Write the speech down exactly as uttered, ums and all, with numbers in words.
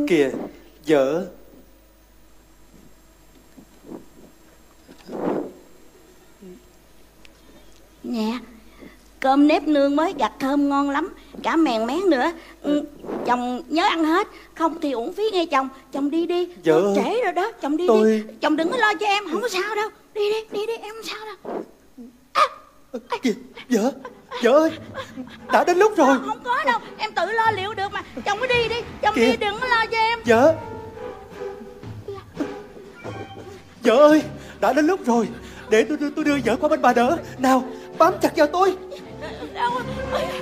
Kìa vợ. Nè, cơm nếp nương mới gặt thơm ngon lắm, cả mèn mén nữa. Ừ, chồng nhớ ăn hết, không thì uổng phí nghe chồng. Chồng đi đi, vợ trễ rồi đó, chồng đi tôi... đi. Chồng đừng có lo cho em, không có sao đâu. Đi đi, đi đi, em không sao đâu. À, à, kìa, vợ, vợ ơi, đã đến lúc rồi. Không, không có đâu, em tự lo liệu được mà. Chồng cứ đi đi, chồng kìa, đi đừng có lo cho em. Vợ, vợ ơi, đã đến lúc rồi. Để tôi, tôi đưa vợ qua bên bà đỡ. Nào, bám chặt vào tôi. Đâu